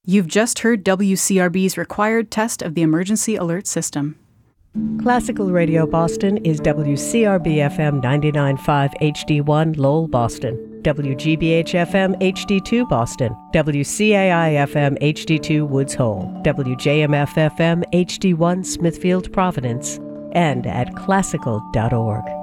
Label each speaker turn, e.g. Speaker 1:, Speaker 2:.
Speaker 1: You've just heard WCRB's required test of the emergency alert system.
Speaker 2: Classical Radio Boston is WCRB-FM 99.5 HD1 Lowell, Boston, WGBH-FM HD2 Boston, WCAI-FM HD2 Woods Hole, WJMF-FM HD1 Smithfield, Providence, and at classical.org.